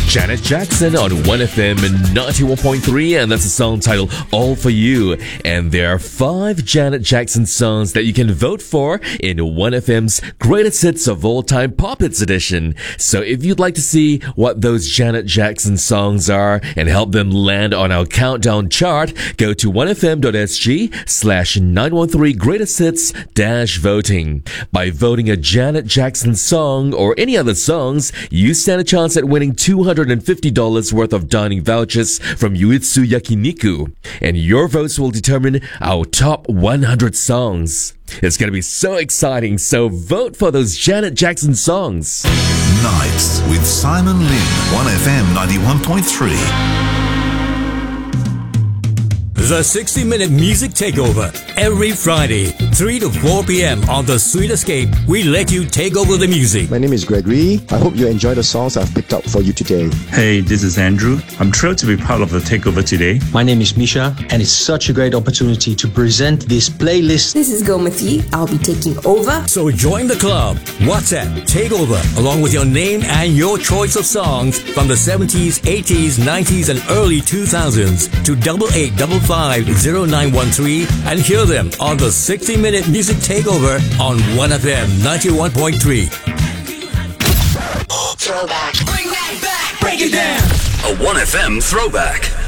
Janet Jackson on 1FM 91.3, and that's a song titled All For You. And there are 5 Janet Jackson songs that you can vote for in 1FM's Greatest Hits of All Time Pop Hits Edition. So if you'd like to see what those Janet Jackson songs are and help them land on our countdown chart, go to 1fm.sg/913 Greatest Hits -voting. By voting a Janet Jackson song or any other songs, you stand a chance at winning $250 worth of dining vouchers from Yuitsu Yakiniku. And your votes will determine our top 100 songs. It's going to be so exciting, so vote for those Janet Jackson songs. Nights with Simon Lin, 1FM 91.3. The 60-minute music takeover. Every Friday, 3 to 4 p.m. on The Sweet Escape, we let you take over the music. My name is Gregory. I hope you enjoy the songs I've picked out for you today. Hey, this is Andrew. I'm thrilled to be part of the takeover today. My name is Misha, and it's such a great opportunity to present this playlist. This is Gomati. I'll be taking over. So join the club. WhatsApp Takeover, along with your name and your choice of songs from the 70s, 80s, 90s, and early 2000s to 88550913 and hear them on the 60-minute music takeover on 1FM 91.3. Throwback. Bring that back. Break it down. A 1FM throwback.